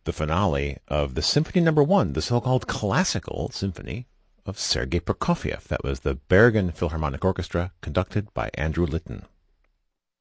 the finale of the Symphony Number 1, the so-called classical symphony of Sergei Prokofiev. That was the Bergen Philharmonic Orchestra, conducted by Andrew Litton.